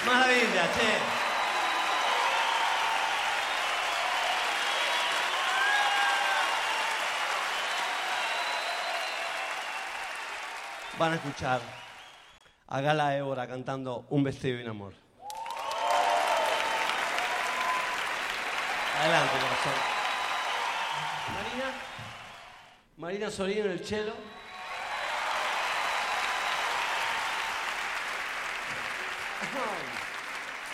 Maravilla, che. Van a escuchar a Gala Évora cantando Un vestido y un amor. Adelante, corazón. Marina Sorino en el cello.